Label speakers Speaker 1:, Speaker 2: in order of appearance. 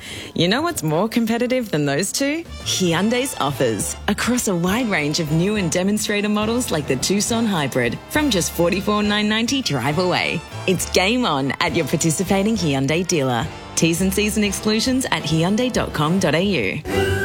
Speaker 1: You know what's more competitive than those two? Hyundai's offers. Across a wide range of new and demonstrator models like the Tucson Hybrid from just $44,990 drive away. It's game on at your participating Hyundai dealer. T's and C's and exclusions at Hyundai.com.au.